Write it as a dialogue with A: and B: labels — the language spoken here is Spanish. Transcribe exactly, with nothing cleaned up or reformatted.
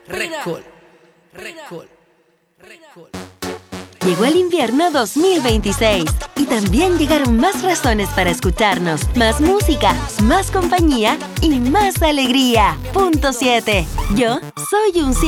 A: Record, Record, Record.
B: Llegó el invierno dos mil veintiséis y también llegaron más razones para escucharnos, más música, más compañía y más alegría. Punto siete. Yo soy un